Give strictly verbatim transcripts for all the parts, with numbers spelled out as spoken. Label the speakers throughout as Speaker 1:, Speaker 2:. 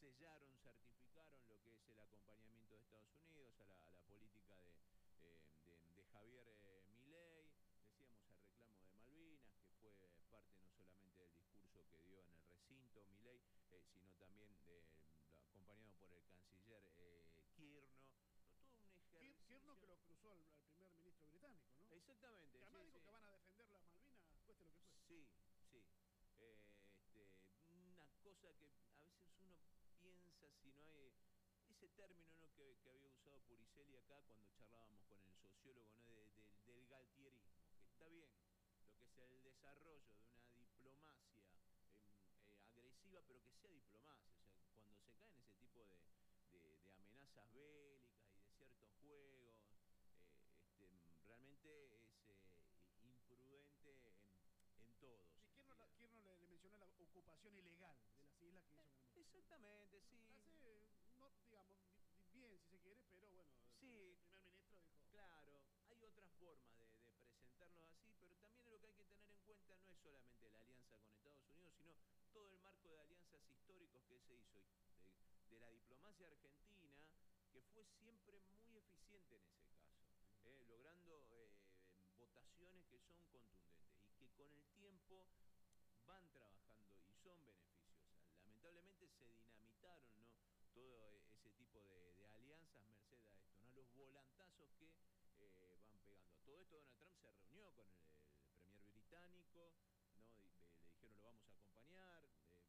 Speaker 1: sellaron, certificaron lo que es el acompañamiento de Estados Unidos a la, a la política de, eh, de, de Javier eh, Milei. Decíamos el reclamo de Malvinas, que fue parte no solamente del discurso que dio en el recinto Milei, eh, sino también de, acompañado por el canciller eh, Kirno. Todo un ejercicio.
Speaker 2: Kirno que lo cruzó al, al primer ministro británico, ¿no?
Speaker 1: Exactamente.
Speaker 2: Que además
Speaker 1: sí,
Speaker 2: dijo
Speaker 1: sí.
Speaker 2: que van a defender las Malvinas, cueste lo que cueste.
Speaker 1: Sí, sí. Eh, este, una cosa que a veces uno piensa si no hay... Ese término, ¿no?, que, que había usado Puricelli acá cuando charlábamos con el sociólogo, ¿no?, de, de, del galtierismo, que está bien, lo que es el desarrollo de una diplomacia eh, eh, agresiva, pero que sea diplomacia. O sea, cuando se caen ese tipo de, de, de amenazas bélicas y de ciertos juegos, eh, este, realmente es eh, imprudente en, en todo.
Speaker 2: Sí, Kirno, Kirno le, le mencionó la ocupación ilegal de las islas que hizo en el momento.
Speaker 1: Exactamente, sí.
Speaker 2: Hace, no, digamos, bien si se quiere, pero bueno,
Speaker 1: sí,
Speaker 2: el primer ministro dijo...
Speaker 1: Claro, hay otras formas de, de presentarlos así, pero también lo que hay que tener en cuenta no es solamente la alianza con Estados Unidos, sino todo el marco de alianzas históricos que se hizo, de, de la diplomacia argentina, que fue siempre muy eficiente en ese caso, eh, logrando eh, votaciones que son contundentes y que con el tiempo van trabajando y son beneficiosas. Lamentablemente se dinamitaron, ¿no?, todo ese tipo de, de alianzas merced a esto, ¿no?, los volantazos que eh, van pegando. Todo esto Donald Trump se reunió con el, el premier británico, ¿no?, y, eh, le dijeron lo vamos a acompañar, eh, eh,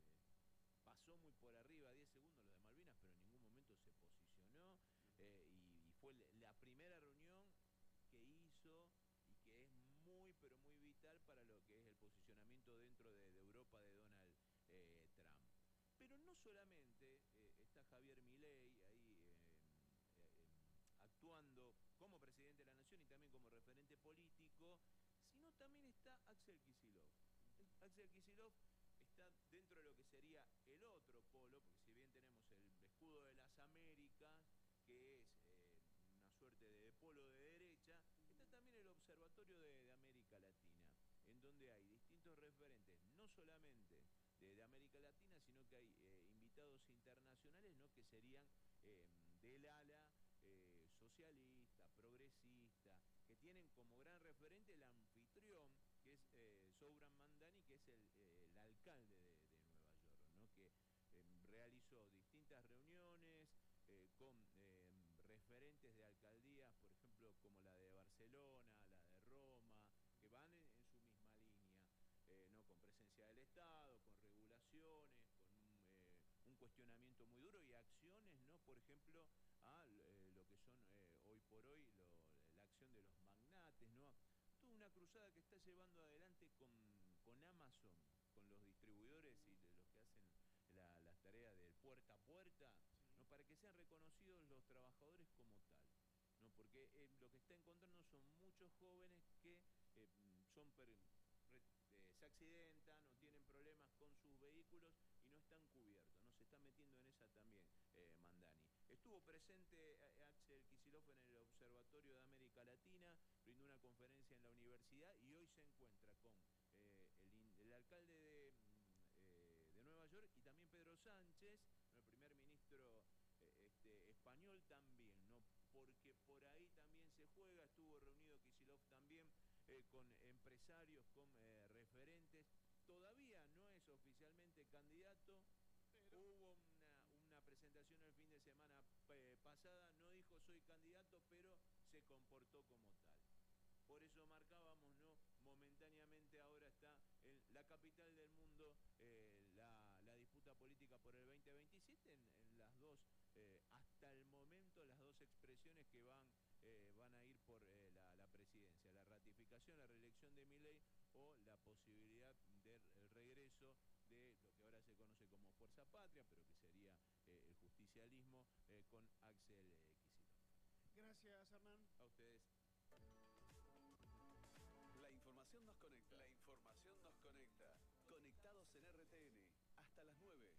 Speaker 1: pasó muy por arriba, diez segundos lo de Malvinas, pero en ningún momento se posicionó, eh, y, y fue la primera reunión que hizo y que es muy, pero muy vital para lo que es el posicionamiento dentro de, de Europa de Donald eh, Trump. Pero no solamente eh, está Javier Milei ahí eh, eh, actuando como presidente de la Nación y también como referente político, sino también está Axel Kicillof. Axel Kicillof está dentro de lo que sería el otro polo, porque si bien tenemos el escudo de las Américas, que es eh, una suerte de polo de derecha, está también el Observatorio de, de América Latina, en donde hay distintos referentes, no solamente de, de América Latina, sino que hay eh, invitados internacionales, ¿no?, que serían eh, del ala eh, socialista, progresista, que tienen como gran referente el anfitrión, que es eh, Zohran Mamdani, que es el, eh, el alcalde de, de Nueva York, ¿no?, que eh, realizó distintas reuniones eh, con eh, referentes de alcaldías, por ejemplo, como la de Barcelona, la de Roma, que van en, en su misma línea, eh, ¿no?, con presencia del Estado, con regulaciones, con un, eh, un cuestionamiento muy duro y acciones, ¿no?, por ejemplo, a eh, lo que son eh, hoy por hoy lo, la acción de los magnates, ¿no?, toda una cruzada que está llevando adelante con, con Amazon, con los distribuidores y los que hacen la, las tareas del puerta a puerta, ¿no?, para que sean reconocidos los trabajadores como tal, ¿no?, porque eh, lo que está encontrando son muchos jóvenes que eh, son per, re, eh, se accidentan o tienen problemas con sus vehículos y no están cubiertos, ¿no? Se está metiendo en esa también eh, Mamdani. Estuvo presente eh, Axel Kicillof en el Observatorio de América Latina, brindó una conferencia en la universidad y hoy se encuentra con eh, el, el alcalde de, eh, de Nueva York y también Pedro Sánchez, el primer ministro eh, este, español también, ¿no?, porque por ahí también se juega. Estuvo reunido Kicillof también eh, con empresarios, con eh, referentes. Todavía no es oficialmente candidato. Pero hubo una, una presentación el fin de semana eh, pasada, no dijo soy candidato, pero se comportó como tal. Por eso marcábamos, ¿no?, momentáneamente ahora está en la capital del mundo eh, la, la disputa política por el veinte veintisiete en, en las dos, eh, hasta el momento, las dos expresiones que van, eh, van a ir por eh, la, la presidencia, la ratificación, la reelección de Milei o la posibilidad del regreso de lo que ahora se conoce como Fuerza Patria, pero que sería eh, el justicialismo eh, con Axel eh, Kicillof.
Speaker 2: Gracias, Hernán.
Speaker 1: A ustedes.
Speaker 3: La información nos conecta. La información nos conecta. Conectados en R T N. Hasta las nueve.